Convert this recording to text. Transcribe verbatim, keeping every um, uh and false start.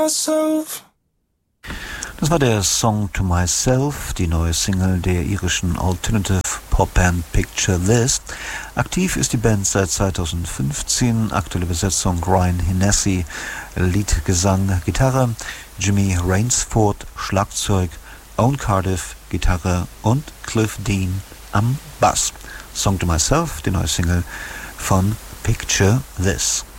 Das war der Song To Myself, die neue Single der irischen Alternative Popband Picture This. Aktiv ist die Band seit zweitausendfünfzehn, aktuelle Besetzung Ryan Hennessy, Lied, Gesang, Gitarre, Jimmy Rainsford, Schlagzeug, Owen Cardiff, Gitarre und Cliff Dean am Bass. Song To Myself, die neue Single von Picture This.